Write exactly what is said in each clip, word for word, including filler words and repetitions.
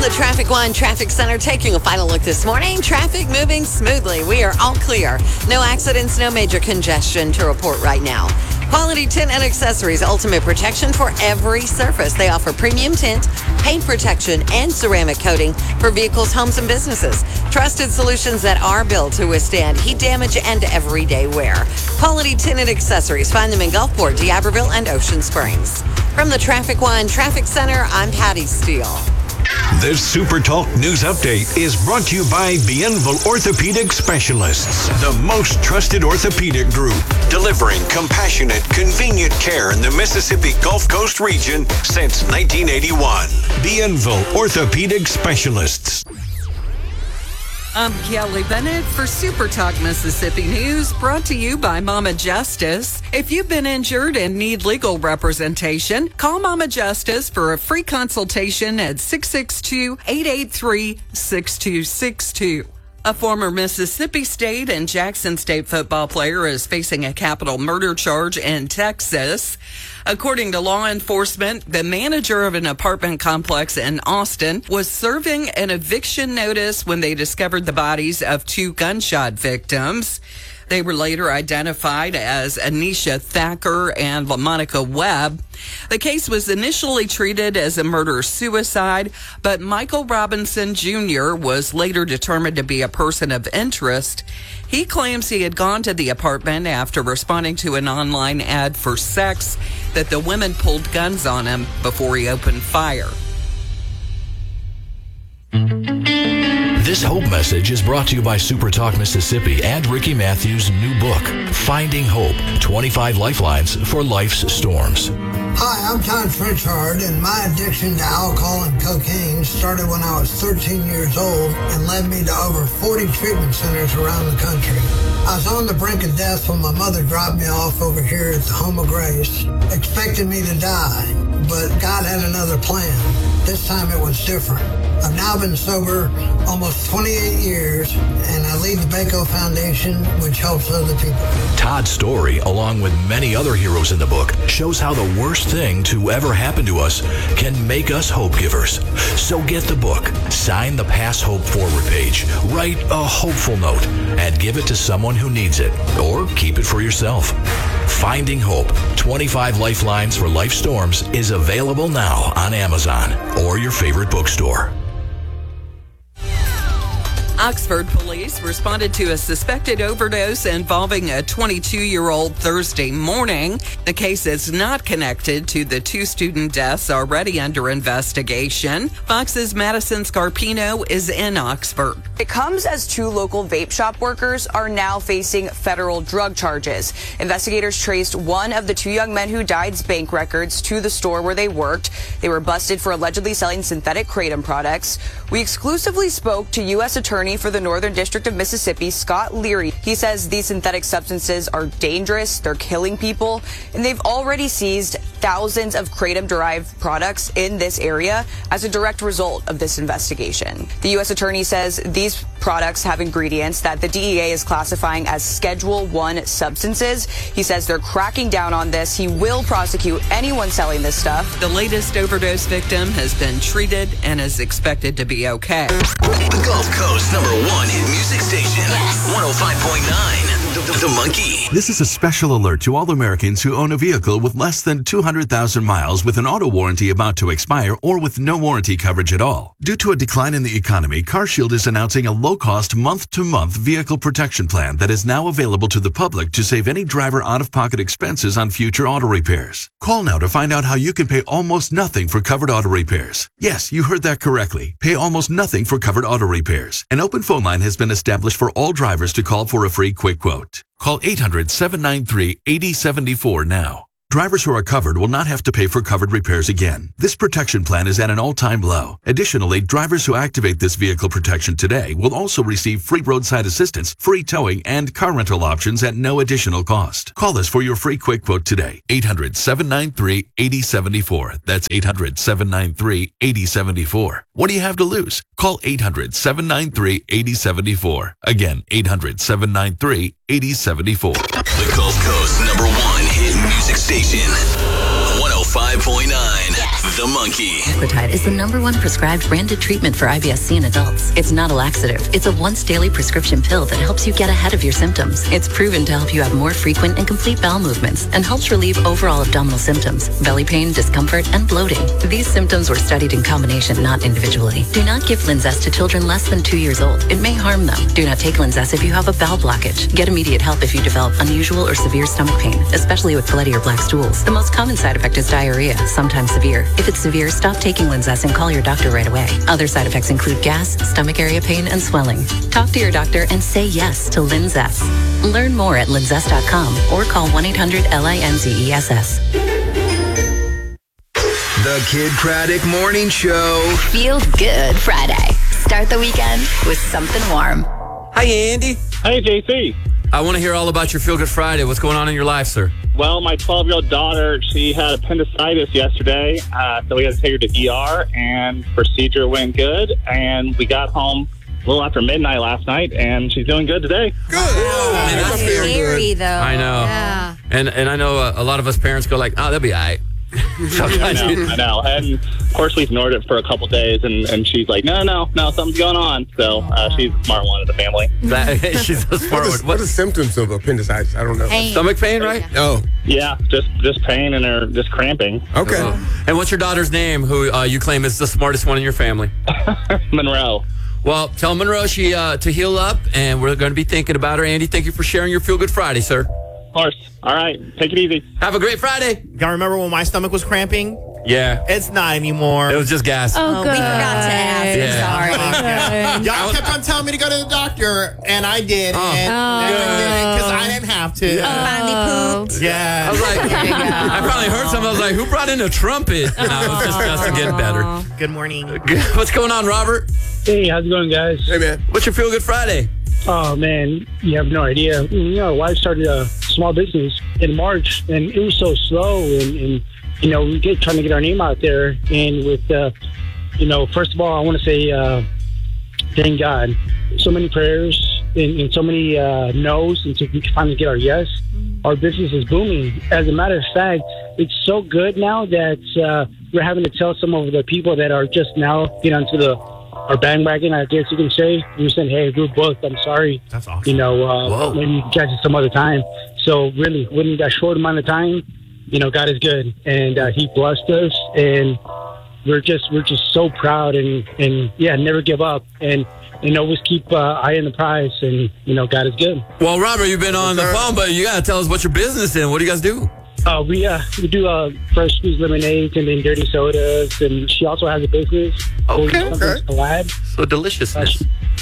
the Traffic One Traffic Center, taking a final look this morning. Traffic moving smoothly. We are all clear. No accidents, no major congestion to report right now. Quality Tint and Accessories, ultimate protection for every surface. They offer premium tint, paint protection, and ceramic coating for vehicles, homes, and businesses. Trusted solutions that are built to withstand heat damage and everyday wear. Quality Tint and Accessories. Find them in Gulfport, D'Iberville, and Ocean Springs. From the Traffic One Traffic Center, I'm Patty Steele. This Super Talk News Update is brought to you by Bienville Orthopedic Specialists, the most trusted orthopedic group, delivering compassionate, convenient care in the Mississippi Gulf Coast region since nineteen eighty-one. Bienville Orthopedic Specialists. I'm Kelly Bennett for Super Talk Mississippi News, brought to you by Mama Justice. If you've been injured and need legal representation, call Mama Justice for a free consultation at six six two, eight eight three, six two six two. A former Mississippi State and Jackson State football player is facing a capital murder charge in Texas. According to law enforcement, the manager of an apartment complex in Austin was serving an eviction notice when they discovered the bodies of two gunshot victims. They were later identified as Anisha Thacker and LaMonica Webb. The case was initially treated as a murder-suicide, but Michael Robinson Junior was later determined to be a person of interest. He claims he had gone to the apartment after responding to an online ad for sex, that the women pulled guns on him before he opened fire. This Hope message is brought to you by Super Talk Mississippi and Ricky Matthews' new book, Finding Hope, twenty-five Lifelines for Life's Storms. Hi, I'm Todd Pritchard, and my addiction to alcohol and cocaine started when I was thirteen years old and led me to over forty treatment centers around the country. I was on the brink of death when my mother dropped me off over here at the Home of Grace, expecting me to die, but God had another plan. This time it was different. I've now been sober almost twenty-eight years, and I lead the Baco Foundation, which helps other people. Todd's story, along with many other heroes in the book, shows how the worst thing to ever happen to us can make us hope givers. So get the book, sign the Pass Hope Forward page, write a hopeful note, and give it to someone who needs it, or keep it for yourself. Finding Hope, twenty-five Lifelines for Life Storms is available now on Amazon or your favorite bookstore. Oxford police responded to a suspected overdose involving a twenty-two-year-old Thursday morning. The case is not connected to the two student deaths already under investigation. Fox's Madison Scarpino is in Oxford. It comes as two local vape shop workers are now facing federal drug charges. Investigators traced one of the two young men who died's bank records to the store where they worked. They were busted for allegedly selling synthetic kratom products. We exclusively spoke to U S Attorney for the Northern District of Mississippi, Scott Leary. He says these synthetic substances are dangerous, they're killing people, and they've already seized thousands of kratom-derived products in this area as a direct result of this investigation. The U S Attorney says these products have ingredients that the D E A is classifying as Schedule one substances. He says they're cracking down on this. He will prosecute anyone selling this stuff. The latest overdose victim has been treated and is expected to be okay. The Gulf Coast number one hit music station, one oh five point nine, The, the Monkey. This is a special alert to all Americans who own a vehicle with less than two hundred thousand miles with an auto warranty about to expire or with no warranty coverage at all. Due to a decline in the economy, CarShield is announcing a low-cost month-to-month vehicle protection plan that is now available to the public to save any driver out-of-pocket expenses on future auto repairs. Call now to find out how you can pay almost nothing for covered auto repairs. Yes, you heard that correctly. Pay almost nothing for covered auto repairs. An open phone line has been established for all drivers to call for a free quick quote. Call eight hundred, seven nine three, eight oh seven four now. Drivers who are covered will not have to pay for covered repairs again. This protection plan is at an all-time low. Additionally, drivers who activate this vehicle protection today will also receive free roadside assistance, free towing, and car rental options at no additional cost. Call us for your free quick quote today. eight hundred, seven nine three, eight oh seven four. That's eight hundred, seven nine three, eight oh seven four. What do you have to lose? Call eight hundred, seven nine three, eight oh seven four. Again, eight hundred, seven nine three, eight oh seven four. The Gulf Coast number one hit music station, one oh five point nine. Yes. The Monkey. Aquatide is the number one prescribed branded treatment for I B S C in adults. It's not a laxative. It's a once daily prescription pill that helps you get ahead of your symptoms. It's proven to help you have more frequent and complete bowel movements and helps relieve overall abdominal symptoms, belly pain, discomfort, and bloating. These symptoms were studied in combination, not individually. Do not give Linzess to children less than two years old. It may harm them. Do not take Linzess if you have a bowel blockage. Get immediate help if you develop unusual or severe stomach pain, especially with bloody or black stools. The most common side effect is diarrhea, sometimes severe. If it's severe, stop taking Linzess and call your doctor right away. Other side effects include gas, stomach area pain, and swelling. Talk to your doctor and say yes to Linzess. Learn more at linzess dot com or call one eight hundred L I N Z E S S. The Kid Craddock Morning Show. Feel good Friday. Start the weekend with something warm. Hi, Andy. Hey, J C. I want to hear all about your Feel Good Friday. What's going on in your life, sir? Well, my twelve-year-old daughter, she had appendicitis yesterday, uh, so we had to take her to E R, and procedure went good, and we got home a little after midnight last night, and she's doing good today. Good. Oh, man, that's scary, though. I know. Yeah. And and I know uh, a lot of us parents go like, oh, they'll be all right. I know, I know. And of course, we ignored it for a couple days, and, and she's like, no, no, no, something's going on. So uh, she's the smart one of the family. That, she's a smart what is, one. What are the symptoms of appendicitis? I don't know. Pain. Stomach pain, right? Oh. Yeah, just just pain and her just cramping. Okay. Uh, and what's your daughter's name, who uh, you claim is the smartest one in your family? Monroe. Well, tell Monroe she uh, to heal up, and we're going to be thinking about her. Andy, thank you for sharing your Feel Good Friday, sir. Of course. All right. Take it easy. Have a great Friday. Y'all remember when my stomach was cramping? Yeah. It's not anymore. It was just gas. Oh, good. We forgot to ask. Yeah. Sorry. Y'all kept on telling me to go to the doctor, and I did, Oh. and because I didn't have to. Finally pooped. Yeah. I was like, I probably heard something. I was like, who brought in a trumpet? No, it's just us to get better. Good morning. What's going on, Robert? Hey, how's it going, guys? Hey, man. What's your Feel Good Friday? Oh, man, you have no idea. You know, my wife started a small business in March, and it was so slow, and, and you know, we get trying to get our name out there. And with, uh, you know, first of all, I want to say uh, thank God. So many prayers and, and so many uh, no's, and so we can finally get our yes. Our business is booming. As a matter of fact, it's so good now that uh, we're having to tell some of the people that are just now getting onto the our bandwagon, I guess you can say. We said, hey, we're booked. I'm sorry. That's awesome. You know, uh, maybe you can catch it some other time. So really, within that short amount of time, you know, God is good, and uh, He blessed us, and we're just we're just so proud, and and yeah, never give up, and and always keep uh, eye on the prize, and you know, God is good. Well, Robert, you've been on the phone, but you got to tell us what your business is. What do you guys do? Uh, we uh, we do uh, fresh squeezed lemonades and then dirty sodas, and she also has a business. Okay, okay. Collab. So deliciousness.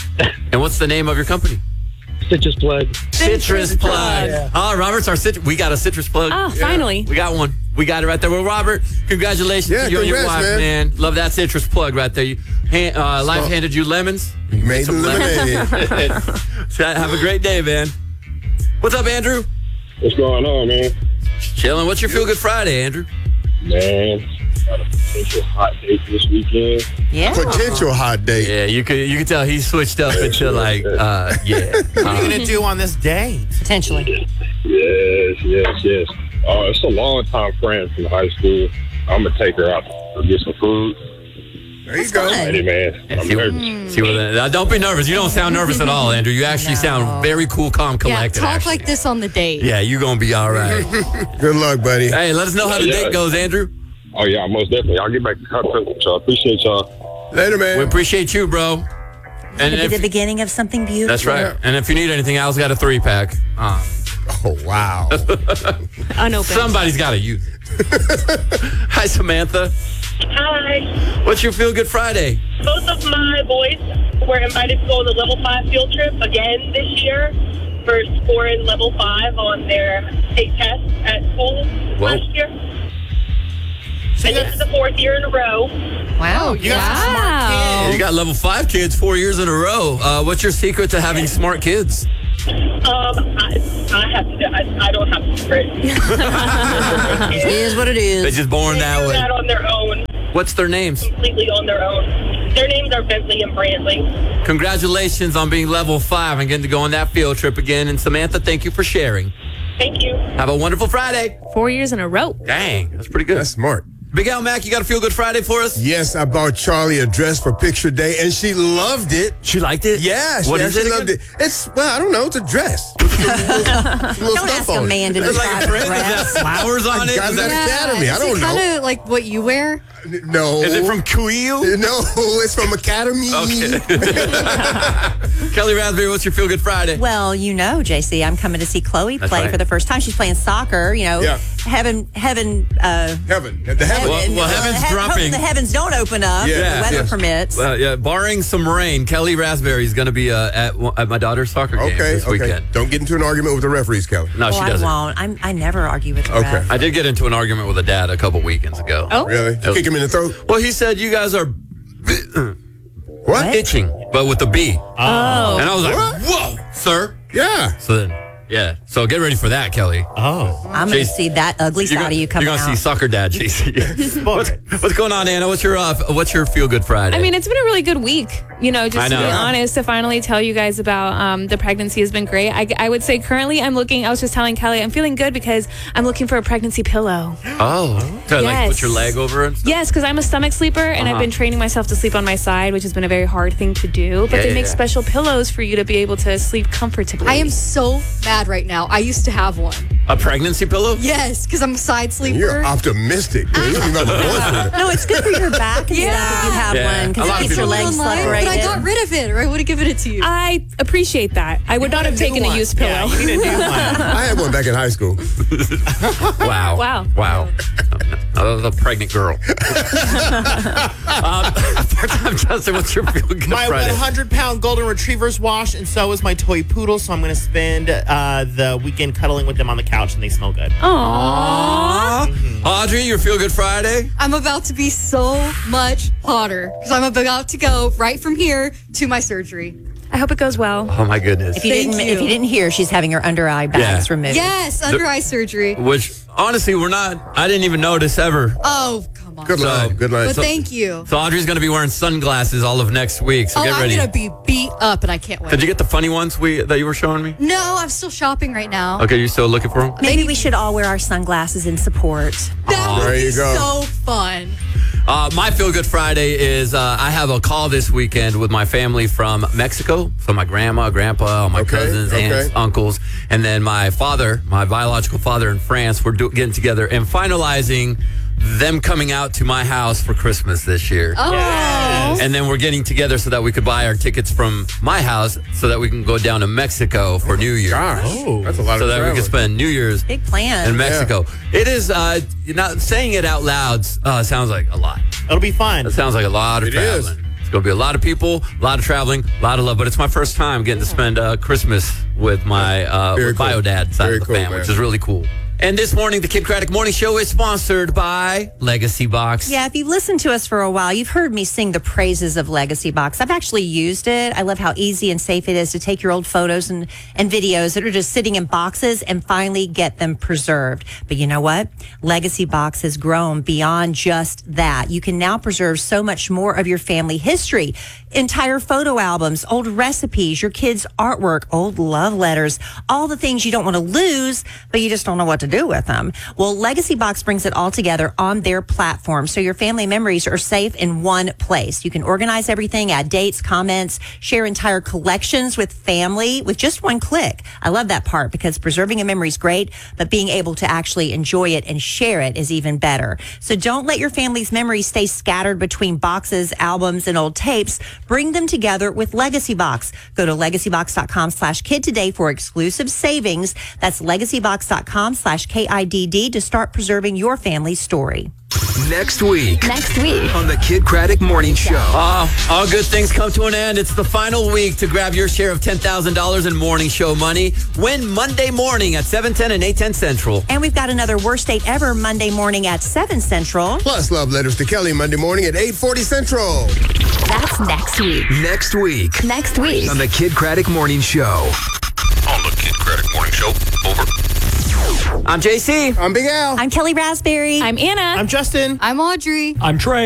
And what's the name of your company? Citrus Plug. Citrus Plug. Yeah. Oh, Robert's our citrus. We got a citrus plug. Oh, finally. We got one. We got it right there. Well, Robert, congratulations Yeah, to you and your congrats, wife, man. man. Love that citrus plug right there. You, hand, uh, life handed you lemons. You made Some the lemonade. So have a great day, man. What's up, Andrew? What's going on, man? Chilling. What's your Feel Good Friday, Andrew? Man, got a potential hot date this weekend. Yeah. Potential hot date. Yeah, you could you could tell he switched up into like, uh, yeah. What are you going to do on this date? Potentially. Yes, yes, yes. Uh, it's a long time friend from high school. I'm gonna take her out to get some food. There you go. Hey, man, Yeah, I'm see, nervous. see what, uh, don't be nervous. You don't sound nervous at all, Andrew. You actually sound very cool, calm, Yeah, collected. talk actually. like this on the date. Yeah, you're going to be all right. Good luck, buddy. Hey, let us know how the Yeah. date goes, Andrew. Oh yeah, most definitely. I'll get back to contact with y'all. Appreciate y'all. Later, man. We appreciate you, bro. And It'll be the if, beginning of something beautiful. that's right. And if you need anything, Al's got a three pack. Uh, Oh, wow. Unopened. somebody's got to use it. Hi, Samantha. Hi. What's your Feel Good Friday? Both of my boys were invited to go on the level five field trip again this year for scoring level five on their state test at school Whoa. last year. And this is the fourth year in a row. Wow. You got some smart kids. You got level five kids four years in a row. Uh, what's your secret to having smart kids? Um, I, I have to. I, I don't have to secret. It is what it is. They're just born They that do way. that on their own, What's their names? completely on their own. Their names are Bentley and Brantley. Congratulations on being level five and getting to go on that field trip again. And Samantha, thank you for sharing. Thank you. Have a wonderful Friday. Four years in a row. Dang, that's pretty good. That's smart. Big Al Mac, you got a Feel Good Friday for us? Yes, I bought Charlie a dress for picture day, and she loved it. She liked it? Yeah, she What is actually it loved again? it. It's, well, I don't know, it's a dress. Little Don't stuff ask a on it. man to It's like a describe print a that dress. has flowers on I it. got Is it at that- Academy. I don't know. Kind of like what you wear. No. Is it from Kuiu? No, it's from Academy. Kelly Raspberry, what's your Feel Good Friday? Well, you know, J C, I'm coming to see Chloe That's play right. for the first time. She's playing soccer. You know, Yeah. heaven, heaven, uh, Heaven. The heaven. Well- well, heaven's he- dropping. hoping the heavens don't open up. Yeah. if the weather Yes. permits. Well, yeah, barring some rain, Kelly Raspberry is going to be uh, at, at my daughter's soccer game Okay, this okay. weekend. Don't get into an argument with the referees, Kelly. No, well, she I doesn't. won't. I'm, I never argue with the Okay. ref. I did get into an argument with a dad a couple weekends ago. Oh. Really? Oh. Kick him in the throat? Well, he said you guys are What? itching, but with a B. Oh. And I was like, What? whoa, sir. Yeah. So then, yeah. So get ready for that, Kelly. Oh. I'm going to Jason, see that ugly You're side gonna, of you coming you're gonna out. see soccer dad, J C. what's, what's going on, Anna? What's your uh, what's your Feel Good Friday? I mean, it's been a really good week. You know, I just to know. be honest, to finally tell you guys about um, the pregnancy has been great. I, I would say currently I'm looking, I was just telling Kelly, I'm feeling good because I'm looking for a pregnancy pillow. oh, to like Yes. put your leg over it? Yes, because I'm a stomach sleeper and Uh-huh. I've been training myself to sleep on my side, which has been a very hard thing to do. But Yeah, they yeah, make yeah. special pillows for you to be able to sleep comfortably. I am so mad right now. I used to have one. A pregnancy pillow? Yes, because I'm a side sleeper. You're optimistic. You don't even have a voice for it. No, it's good for your back and Yeah. stuff if you have Yeah. one A because lot it of keeps your people- legs Online, separated. but I got rid of it, or I would have given it to you. I appreciate that. I would not have taken a used pillow. Yeah, you need a new one. I had one back in high school. Wow. Wow. Wow. Oh, the pregnant girl. um, part-time Justin, what's your Feel Good My Friday? one hundred pound golden retriever's washed, and so is my toy poodle. So I'm going to spend uh, the weekend cuddling with them on the couch, and they smell good. Aww. Audrey, your Feel Good Friday? I'm about to be so much hotter because I'm about to go right from here to my surgery. I hope it goes well. Oh my goodness. If you Thank didn't, you. if you didn't hear, she's having her under eye bags Yeah. removed. Yes, under eye surgery. Which honestly, we're not. I didn't even notice ever. Oh, come on. Good So- line. Good line. But So- thank you. So Audrey's going to be wearing sunglasses all of next week. So Oh, get I'm ready. gonna be beat up, and I can't wait. Did you get the funny ones we that you were showing me? No, I'm still shopping right now. Okay, you still looking for them? Maybe we should all wear our sunglasses in support. That would There be you go. so fun. Uh, my Feel Good Friday is uh, I have a call this weekend with my family from Mexico. So my grandma, grandpa, all my Okay, cousins, okay. aunts, uncles, and then my father, my biological father in France. We're do- getting together and finalizing them coming out to my house for Christmas this year. Oh. And then we're getting together so that we could buy our tickets from my house so that we can go down to Mexico for New Year's. Gosh, Oh. that's a lot So of that we traveling. can spend New Year's Big plan. in Mexico. It is, uh, you're not saying it out loud uh, sounds like a lot. It'll be fun. It sounds like a lot of It is. traveling. It's going to be a lot of people, a lot of traveling, a lot of love. But it's my first time getting to spend uh, Christmas with my uh, Very with cool. bio dad side Very of the cool, family, man. which is really cool. And this morning, the Kid Craddock Morning Show is sponsored by Legacy Box. Yeah, if you've listened to us for a while, you've heard me sing the praises of Legacy Box. I've actually used it. I love how easy and safe it is to take your old photos and, and videos that are just sitting in boxes and finally get them preserved. But you know what? Legacy Box has grown beyond just that. You can now preserve so much more of your family history. Entire photo albums, old recipes, your kids' artwork, old love letters, all the things you don't want to lose, but you just don't know what to do with them. Well, Legacy Box brings it all together on their platform, so your family memories are safe in one place. You can organize everything, add dates, comments, share entire collections with family with just one click. I love that part because preserving a memory is great, but being able to actually enjoy it and share it is even better. So don't let your family's memories stay scattered between boxes, albums, and old tapes. Bring them together with Legacy Box. Go to legacybox.com slash kid today for exclusive savings. That's legacybox.com slash K I D D to start preserving your family's story. Next week. Next week. On the Kid Craddock Morning Show. Uh, all good things come to an end. It's the final week to grab your share of ten thousand dollars in morning show money. Win Monday morning at seven ten and eight ten Central. And we've got another Worst Date Ever Monday morning at seven Central. Plus love letters to Kelly Monday morning at eight forty Central. That's next week. Next week. Next week. On the Kid Craddock Morning Show. On the Kid Craddock Morning Show. Over. I'm J C. I'm Big Al. I'm Kelly Raspberry. I'm Anna. I'm Justin. I'm Audrey. I'm Trey.